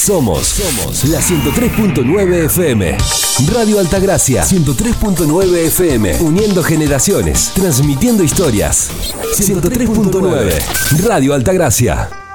Somos la 103.9 FM. Radio Altagracia, 103.9 FM. Uniendo generaciones, transmitiendo historias. 103.9 Radio Altagracia.